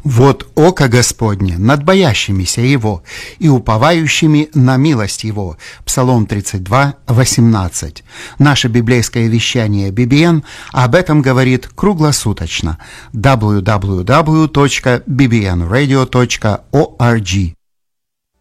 Вот око Господне над боящимися Его и уповающими на милость Его. Псалом 32, 18. Наше библейское вещание BBN об этом говорит круглосуточно. www.bbnradio.org